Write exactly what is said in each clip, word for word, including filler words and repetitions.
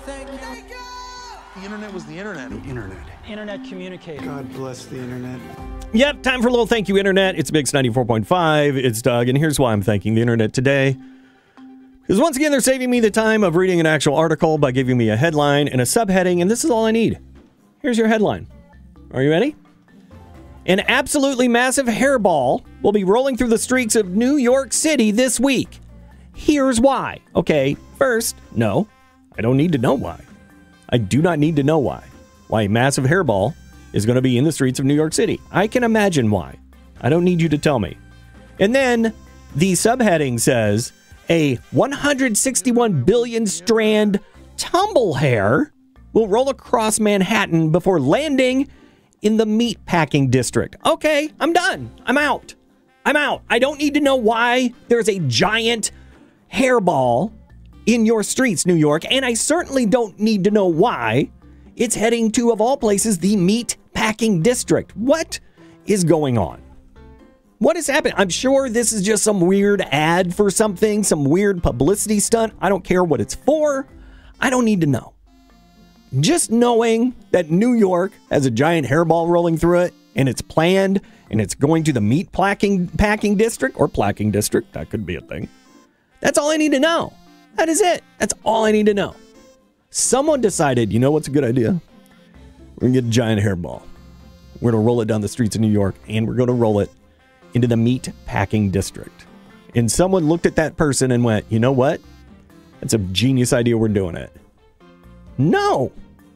thank you. Thank you. The internet was the internet. The internet. Internet communicator. God bless the internet. Yep, time for a little thank you, Internet. It's Mix ninety-four point five. It's Doug, and here's why I'm thanking the Internet today. Because once again, they're saving me the time of reading an actual article by giving me a headline and a subheading, and this is all I need. Here's your headline. Are you ready? An absolutely massive hairball will be rolling through the streets of New York City this week. Here's why. Okay, first, no, I don't need to know why. I do not need to know why. Why a massive hairball is going to be in the streets of New York City. I can imagine why. I don't need you to tell me. And then the subheading says a one hundred sixty-one billion strand tumble hair will roll across Manhattan before landing in the meatpacking district. Okay, I'm done. I'm out. I'm out. I don't need to know why there's a giant hairball in your streets, New York, and I certainly don't need to know why it's heading to, of all places, the meatpacking district. What is going on? What is happening? I'm sure this is just some weird ad for something, some weird publicity stunt. I don't care what it's for. I don't need to know. Just knowing that New York has a giant hairball rolling through it, and it's planned, and it's going to the meat packing, packing district, or placking district, that could be a thing. That's all I need to know. That is it. That's all I need to know. Someone decided, you know what's a good idea? We're going to get a giant hairball. We're going to roll it down the streets of New York, and we're going to roll it into the meat packing district. And someone looked at that person and went, you know what? That's a genius idea. We're doing it. No.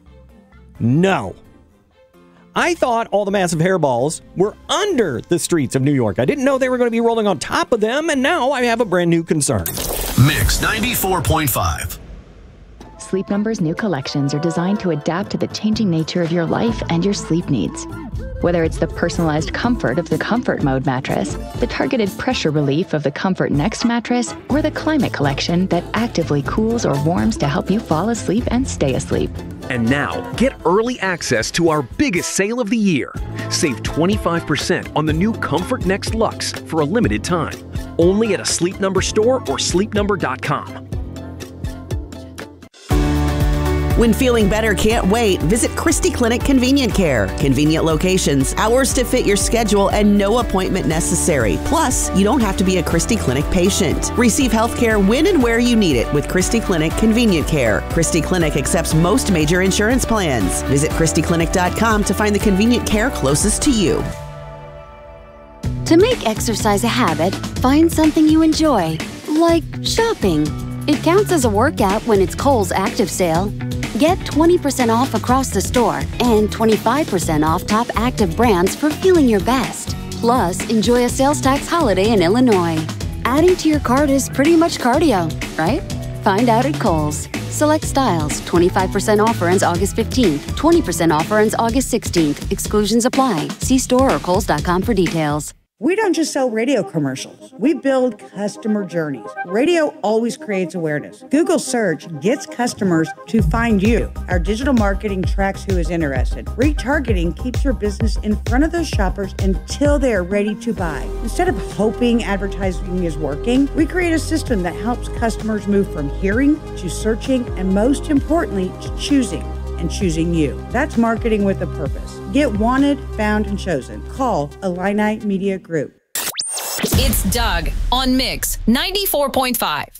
No. I thought all the massive hairballs were under the streets of New York. I didn't know they were going to be rolling on top of them, and now I have a brand new concern. Mix ninety-four point five. Sleep Number's new collections are designed to adapt to the changing nature of your life and your sleep needs. Whether it's the personalized comfort of the Comfort Mode mattress, the targeted pressure relief of the Comfort Next mattress, or the Climate Collection that actively cools or warms to help you fall asleep and stay asleep. And now, get early access to our biggest sale of the year. Save twenty-five percent on the new Comfort Next Luxe for a limited time. Only at a Sleep Number store or sleep number dot com. When feeling better can't wait, visit Christie Clinic Convenient Care. Convenient locations, hours to fit your schedule, and no appointment necessary. Plus, you don't have to be a Christie Clinic patient. Receive health care when and where you need it with Christie Clinic Convenient Care. Christie Clinic accepts most major insurance plans. Visit Christie Clinic dot com to find the convenient care closest to you. To make exercise a habit, find something you enjoy, like shopping. It counts as a workout when it's Kohl's Active Sale. Get twenty percent off across the store and twenty-five percent off top active brands for feeling your best. Plus, enjoy a sales tax holiday in Illinois. Adding to your cart is pretty much cardio, right? Find out at Kohl's. Select styles. twenty-five percent offer ends August fifteenth. twenty percent offer ends August sixteenth. Exclusions apply. See store or kohls dot com for details. We don't just sell radio commercials. We build customer journeys. Radio always creates awareness. Google search gets customers to find you. Our digital marketing tracks who is interested. Retargeting keeps your business in front of those shoppers until they are ready to buy. Instead of hoping advertising is working, we create a system that helps customers move from hearing to searching and, most importantly, to choosing. And choosing you. That's marketing with a purpose. Get wanted, found, and chosen. Call Illini Media Group. It's Doug on Mix ninety-four point five.